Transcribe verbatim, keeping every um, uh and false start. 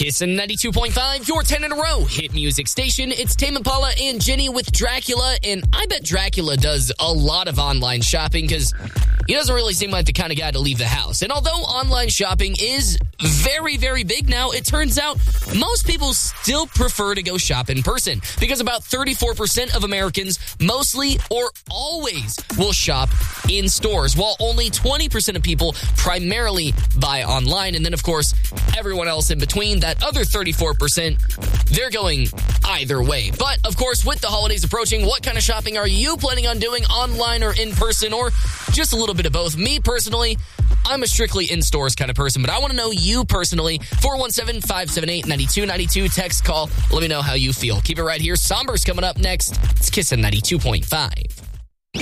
Kissin' ninety-two point five, your ten in a row hit music station. It's Tame Impala and Jenny with Dracula, and I bet Dracula does a lot of online shopping because he doesn't really seem like the kind of guy to leave the house. And although online shopping is very, very big now, it turns out most people still prefer to go shop in person because about thirty-four percent of Americans mostly or always will shop in stores, while only twenty percent of people primarily buy online. And then, of course, everyone else in between, that other thirty-four percent, they're going either way. But, of course, with the holidays approaching, what kind of shopping are you planning on doing, online or in person, or just a little bit of both? Me, personally, I'm a strictly in-stores kind of person, but I want to know you personally. four one seven, five seven eight, nine two nine two. Text, call. Let me know how you feel. Keep it right here. Somber's coming up next. It's Kissin' ninety-two point five.